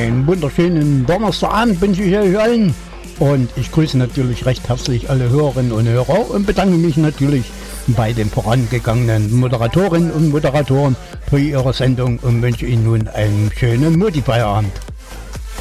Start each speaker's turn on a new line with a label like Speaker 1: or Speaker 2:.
Speaker 1: einen wunderschönen Donnerstagabend wünsche ich euch allen. Und ich grüße natürlich recht herzlich alle Hörerinnen und Hörer und bedanke mich natürlich bei den vorangegangenen Moderatorinnen und Moderatoren für ihre Sendung und wünsche Ihnen nun einen schönen Mutti-Feierabend.